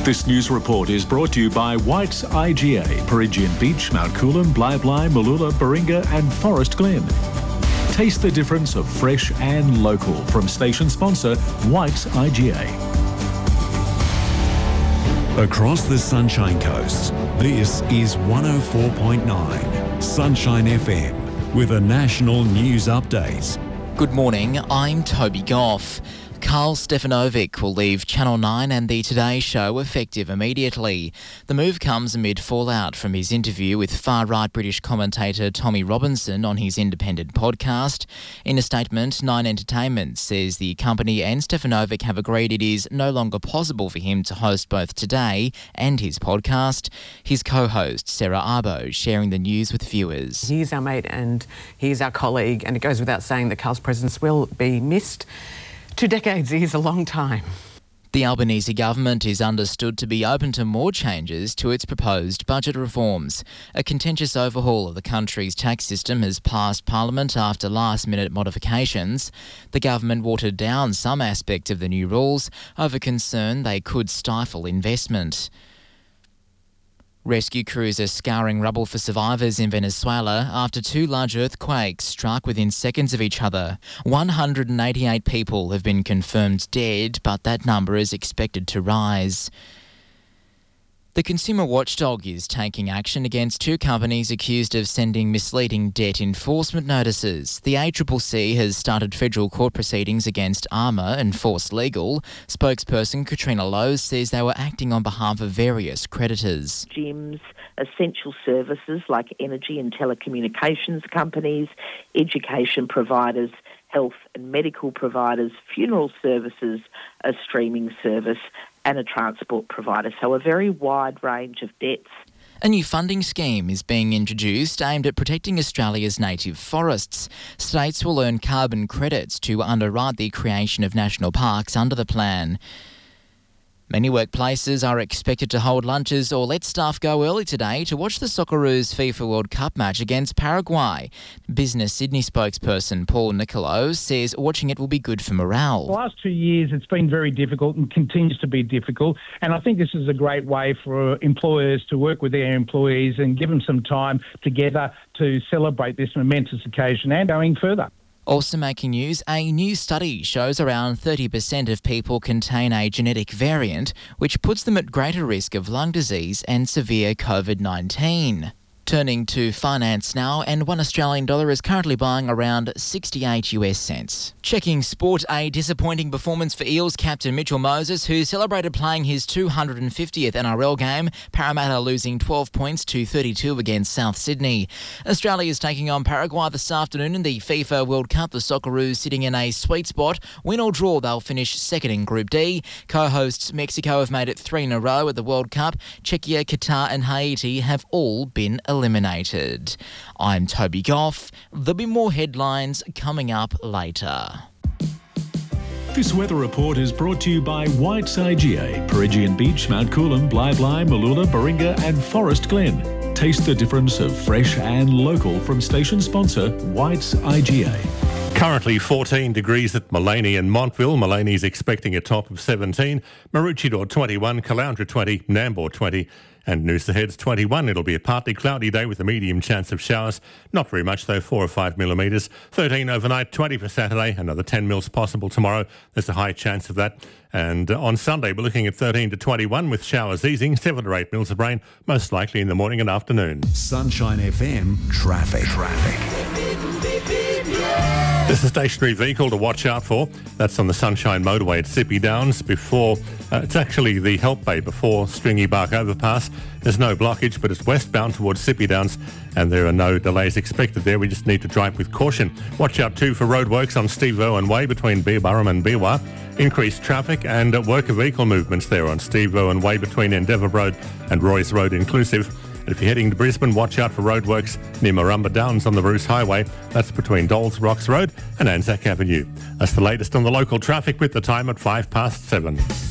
This news report is brought to you by White's IGA, Perigian Beach, Mount Coolum, Blyblye, Mooloolah, Baringa and Forest Glen. Taste the difference of fresh and local from station sponsor White's IGA. Across the Sunshine Coast, this is 104.9 Sunshine FM with a national news update. Good morning, I'm Toby Goff. Carl Stefanovic will leave Channel 9 and The Today Show effective immediately. The move comes amid fallout from his interview with far-right British commentator Tommy Robinson on his independent podcast. In a statement, Nine Entertainment says the company and Stefanovic have agreed it is no longer possible for him to host both Today and his podcast. His co-host, Sarah Arbo, sharing the news with viewers. He's our mate and he's our colleague, and it goes without saying that Carl's presence will be missed. 2 decades is a long time. The Albanese government is understood to be open to more changes to its proposed budget reforms. A contentious overhaul of the country's tax system has passed Parliament after last-minute modifications. The government watered down some aspects of the new rules over concern they could stifle investment. Rescue crews are scouring rubble for survivors in Venezuela after 2 large earthquakes struck within seconds of each other. 188 people have been confirmed dead, but that number is expected to rise. The consumer watchdog is taking action against 2 companies accused of sending misleading debt enforcement notices. The ACCC has started federal court proceedings against Armour and Force Legal. Spokesperson Katrina Lowe says they were acting on behalf of various creditors. Gyms, essential services like energy and telecommunications companies, education providers, health and medical providers, funeral services, a streaming service and a transport provider. So a very wide range of debts. A new funding scheme is being introduced aimed at protecting Australia's native forests. States will earn carbon credits to underwrite the creation of national parks under the plan. Many workplaces are expected to hold lunches or let staff go early today to watch the Socceroos FIFA World Cup match against Paraguay. Business Sydney spokesperson Paul Nicolo says watching it will be good for morale. The last 2 years it's been very difficult and continues to be difficult, and I think this is a great way for employers to work with their employees and give them some time together to celebrate this momentous occasion and going further. Also making news, a new study shows around 30% of people contain a genetic variant, which puts them at greater risk of lung disease and severe COVID-19. Turning to finance now, and $1 Australian is currently buying around 68 US cents. Checking sport, a disappointing performance for Eels captain Mitchell Moses, who celebrated playing his 250th NRL game, Parramatta losing 12 points to 32 against South Sydney. Australia is taking on Paraguay this afternoon in the FIFA World Cup. The Socceroos sitting in a sweet spot. Win or draw, they'll finish second in Group D. Co-hosts Mexico have made it 3 in a row at the World Cup. Czechia, Qatar and Haiti have all been eliminated. I'm Toby Goff. There'll be more headlines coming up later. This weather report is brought to you by White's IGA, Perigian Beach, Mount Coolum, Blyblye, Mooloolah, Baringa and Forest Glen. Taste the difference of fresh and local from station sponsor White's IGA. Currently 14 degrees at Maleny and Montville. Maleny's expecting a top of 17. Maroochydore 21, Caloundra 20, Nambour 20 and Noosa Heads 21. It'll be a partly cloudy day with a medium chance of showers. Not very much though, 4 or 5 millimetres. 13 overnight, 20 for Saturday, another 10 mils possible tomorrow. There's a high chance of that. And on Sunday, we're looking at 13 to 21 with showers easing, 7 to 8 mils of rain, most likely in the morning and afternoon. Sunshine FM Traffic. There's a stationary vehicle to watch out for. That's on the Sunshine Motorway at Sippy Downs before, it's actually the Help Bay before Stringy Bark Overpass. There's no blockage, but it's westbound towards Sippy Downs and there are no delays expected there. We just need to drive with caution. Watch out too for roadworks on Steve Irwin Way between Beerburrum and Beerwah. Increased traffic and worker vehicle movements there on Steve Irwin Way between Endeavour Road and Roy's Road inclusive. And if you're heading to Brisbane, watch out for roadworks near Marumba Downs on the Bruce Highway. That's between Doles Rocks Road and Anzac Avenue. That's the latest on the local traffic with the time at 7:05.